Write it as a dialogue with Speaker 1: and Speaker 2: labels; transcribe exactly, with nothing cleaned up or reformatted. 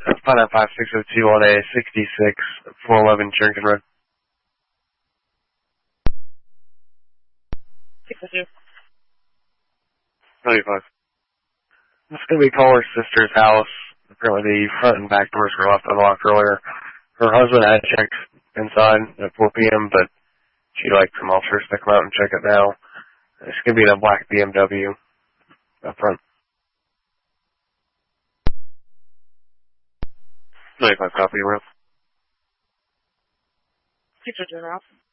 Speaker 1: five nine five six oh two on a sixty-six four eleven Sherrington Road.
Speaker 2: six oh two.
Speaker 1: ninety-five. This is going to be caller's sister's house. Apparently the front and back doors were left unlocked earlier. Her husband had checked inside at four p.m., but she'd like some officers to come out and check it now. It's going to be in a black B M W up front. ninety-five copy, Ralph.
Speaker 2: six oh two, Ralph.